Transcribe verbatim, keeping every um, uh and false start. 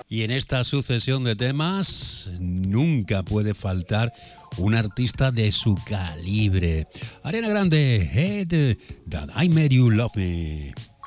Y en esta sucesión de temas nunca puede faltar un artista de su calibre. Ariana Grande, Head, That I Made You Love Me.